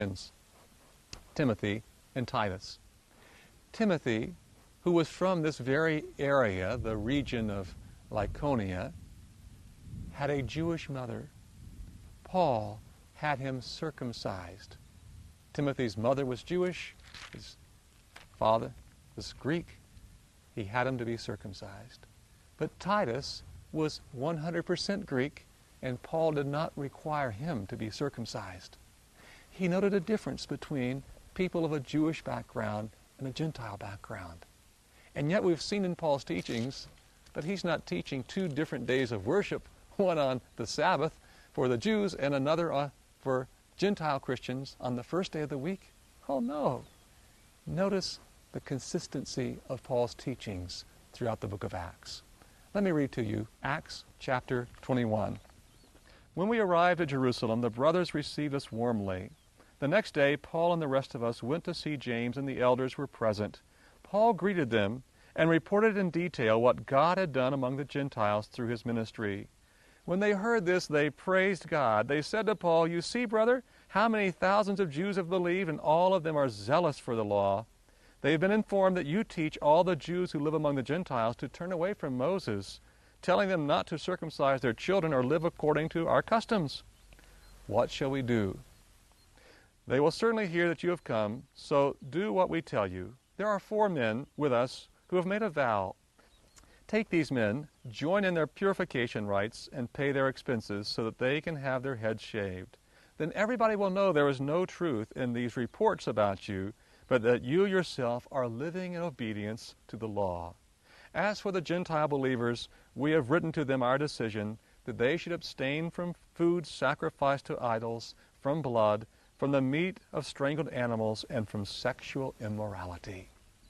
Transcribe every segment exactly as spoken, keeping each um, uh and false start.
Timothy and Titus. Timothy, who was from this very area, the region of Lycaonia, had a Jewish mother. Paul had him circumcised. Timothy's mother was Jewish, his father was Greek. He had him to be circumcised. But Titus was one hundred percent Greek, and Paul did not require him to be circumcised. He noted a difference between people of a Jewish background and a Gentile background. And yet we've seen in Paul's teachings that he's not teaching two different days of worship, one on the Sabbath for the Jews and another uh, for Gentile Christians on the first day of the week. Oh no. Notice the consistency of Paul's teachings throughout the book of Acts. Let me read to you Acts chapter twenty-one. When we arrived at Jerusalem, the brothers received us warmly. The next day, Paul and the rest of us went to see James, and the elders were present. Paul greeted them and reported in detail what God had done among the Gentiles through his ministry. When they heard this, they praised God. They said to Paul, "You see, brother, how many thousands of Jews have believed, and all of them are zealous for the law. They have been informed that you teach all the Jews who live among the Gentiles to turn away from Moses, telling them not to circumcise their children or live according to our customs. What shall we do? They will certainly hear that you have come, so do what we tell you. There are four men with us who have made a vow. Take these men, join in their purification rites, and pay their expenses so that they can have their heads shaved. Then everybody will know there is no truth in these reports about you, but that you yourself are living in obedience to the law. As for the Gentile believers, we have written to them our decision that they should abstain from food sacrificed to idols, from blood, from the meat of strangled animals, and from sexual immorality."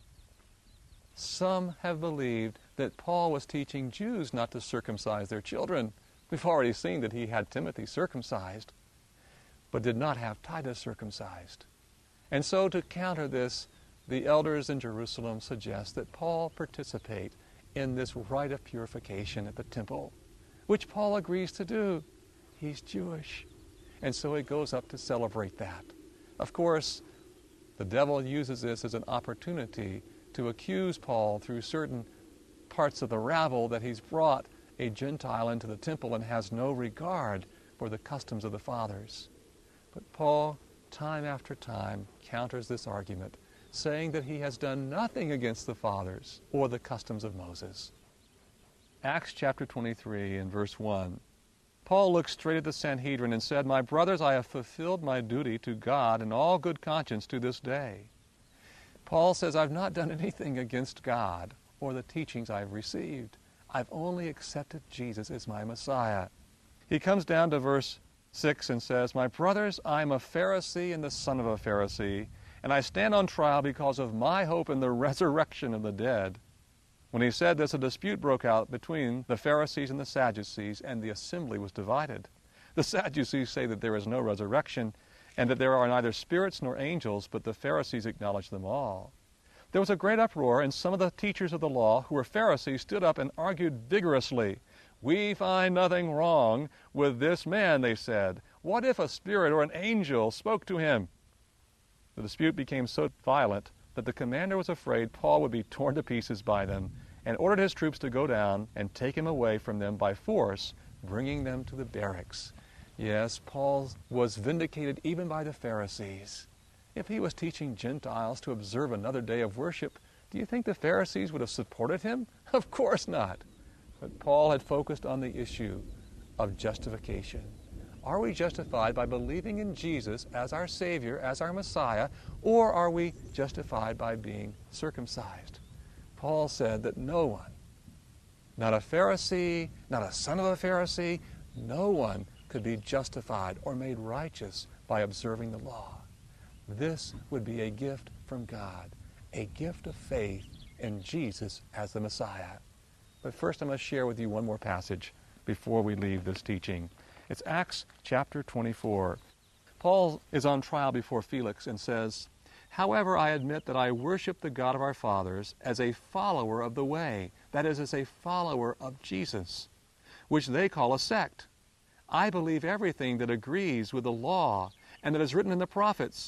Some have believed that Paul was teaching Jews not to circumcise their children. We've already seen that he had Timothy circumcised, but did not have Titus circumcised. And so to counter this, the elders in Jerusalem suggest that Paul participate in this rite of purification at the temple, which Paul agrees to do. He's Jewish, and so he goes up to celebrate that. Of course, the devil uses this as an opportunity to accuse Paul through certain parts of the rabble that he's brought a Gentile into the temple and has no regard for the customs of the fathers. But Paul, time after time, counters this argument, saying that he has done nothing against the fathers or the customs of Moses. Acts chapter twenty-three and verse one. Paul looked straight at the Sanhedrin and said, "My brothers, I have fulfilled my duty to God in all good conscience to this day." Paul says, I've not done anything against God or the teachings I've received. I've only accepted Jesus as my Messiah. He comes down to verse six and says, "My brothers, I am a Pharisee and the son of a Pharisee, and I stand on trial because of my hope in the resurrection of the dead." When he said this, a dispute broke out between the Pharisees and the Sadducees, and the assembly was divided. The Sadducees say that there is no resurrection, and that there are neither spirits nor angels, but the Pharisees acknowledge them all. There was a great uproar, and some of the teachers of the law, who were Pharisees, stood up and argued vigorously. "We find nothing wrong with this man," they said. "What if a spirit or an angel spoke to him?" The dispute became so violent that the commander was afraid Paul would be torn to pieces by them, and ordered his troops to go down and take him away from them by force, bringing them to the barracks. Yes, Paul was vindicated even by the Pharisees. If he was teaching Gentiles to observe another day of worship, do you think the Pharisees would have supported him? Of course not. But Paul had focused on the issue of justification. Are we justified by believing in Jesus as our Savior, as our Messiah, or are we justified by being circumcised? Paul said that no one, not a Pharisee, not a son of a Pharisee, no one could be justified or made righteous by observing the law. This would be a gift from God, a gift of faith in Jesus as the Messiah. But first I must share with you one more passage before we leave this teaching. It's Acts chapter twenty-four. Paul is on trial before Felix and says, "However, I admit that I worship the God of our fathers as a follower of the way, that is, as a follower of Jesus, which they call a sect. I believe everything that agrees with the law and that is written in the prophets,